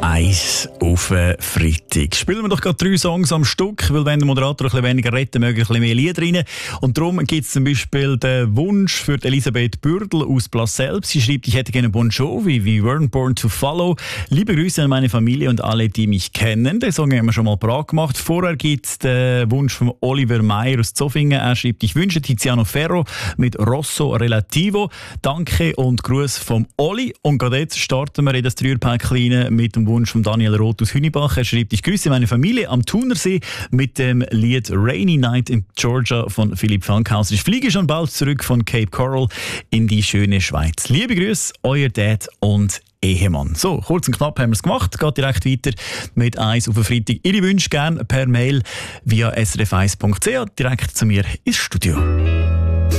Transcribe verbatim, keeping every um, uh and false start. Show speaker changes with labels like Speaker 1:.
Speaker 1: eins auf Freitag. Spielen wir doch gerade drei Songs am Stück, weil wenn der Moderator ein bisschen weniger redet, mögen ein bisschen mehr Lieder rein. Und darum gibt es zum Beispiel den Wunsch für Elisabeth Bürdel aus Plassel. Sie schreibt, ich hätte gerne Bon Jovi, wie Weren't Born to Follow. Liebe Grüße an meine Familie und alle, die mich kennen. Den Song haben wir schon mal parat gemacht. Vorher gibt es den Wunsch von Oliver Meyer aus Zofingen. Er schreibt, ich wünsche Tiziano Ferro mit Rosso Relativo. Danke und Gruß vom Oli. Und gerade jetzt starten wir in das Dreierpäckchen mit dem Wunsch von Daniel Roth aus Hünibach. Er schreibt, ich grüße meine Familie am Thunersee mit dem Lied Rainy Night in Georgia von Philipp Fankhauser. Ich fliege schon bald zurück von Cape Coral in die schöne Schweiz. Liebe Grüße, euer Dad und Ehemann. So, kurz und knapp haben wir es gemacht. Geht direkt weiter mit eins auf den Freitag. Ihre Wünsche gerne per Mail via s r f eins punkt c h direkt zu mir ins Studio.